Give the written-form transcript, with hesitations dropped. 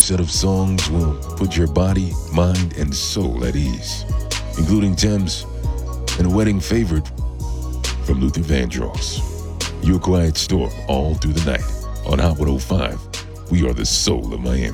set of songs will put your body, mind, and soul at ease, including gems and a wedding favorite from Luther Vandross. Your Quiet Storm all through the night on Hot 105. We are the soul of Miami.